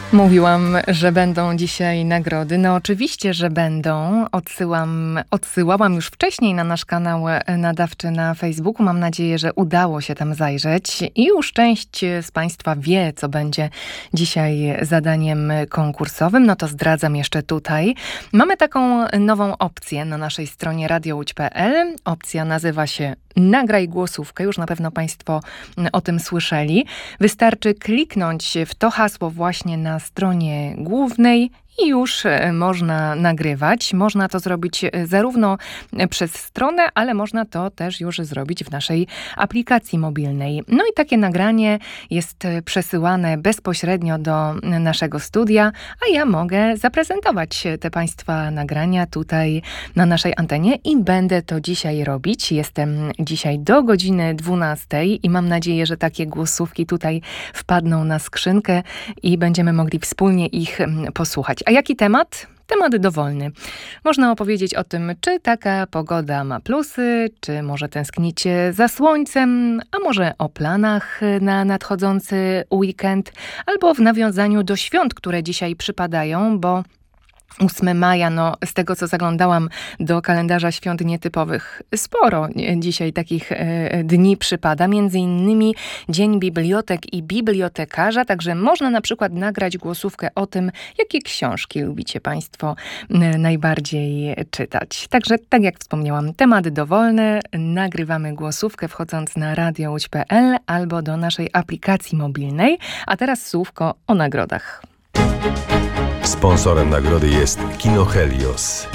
Mówiłam, że będą dzisiaj nagrody. No oczywiście, że będą. Odsyłałam już wcześniej na nasz kanał nadawczy na Facebooku. Mam nadzieję, że udało się tam zajrzeć. I już część z Państwa wie, co będzie dzisiaj zadaniem konkursowym. No to zdradzam jeszcze tutaj. Mamy taką nową opcję na naszej stronie radiołódź.pl. Opcja nazywa się Nagraj głosówkę. Już na pewno Państwo o tym słyszeli. Wystarczy kliknąć w to hasło właśnie na stronie głównej i już można nagrywać. Można to zrobić zarówno przez stronę, ale można to też już zrobić w naszej aplikacji mobilnej. No i takie nagranie jest przesyłane bezpośrednio do naszego studia, a ja mogę zaprezentować te Państwa nagrania tutaj na naszej antenie i będę to dzisiaj robić. Jestem dzisiaj do godziny 12 i mam nadzieję, że takie głosówki tutaj wpadną na skrzynkę i będziemy mogli wspólnie ich posłuchać. A jaki temat? Temat dowolny. Można opowiedzieć o tym, czy taka pogoda ma plusy, czy może tęsknicie za słońcem, a może o planach na nadchodzący weekend, albo w nawiązaniu do świąt, które dzisiaj przypadają, bo 8 maja, no z tego co zaglądałam do kalendarza świąt nietypowych, sporo dzisiaj takich dni przypada, między innymi Dzień Bibliotek i Bibliotekarza, także można na przykład nagrać głosówkę o tym, jakie książki lubicie Państwo najbardziej czytać. Także tak jak wspomniałam, temat dowolny, nagrywamy głosówkę wchodząc na radiołódź.pl albo do naszej aplikacji mobilnej, a teraz słówko o nagrodach. Sponsorem nagrody jest Kino Helios.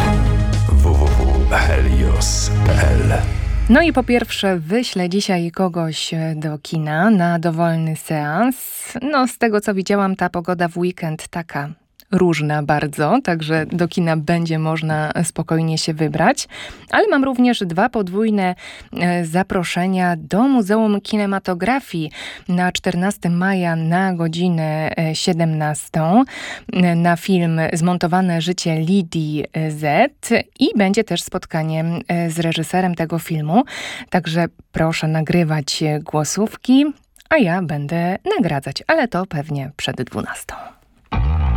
www.helios.pl. No i po pierwsze wyślę dzisiaj kogoś do kina na dowolny seans. No z tego co widziałam, ta pogoda w weekend taka różna bardzo, także do kina będzie można spokojnie się wybrać. Ale mam również 2 podwójne zaproszenia do Muzeum Kinematografii na 14 maja na godzinę 17 na film Zmontowane życie Lidii Z i będzie też spotkanie z reżyserem tego filmu. Także proszę nagrywać głosówki, a ja będę nagradzać, ale to pewnie przed 12.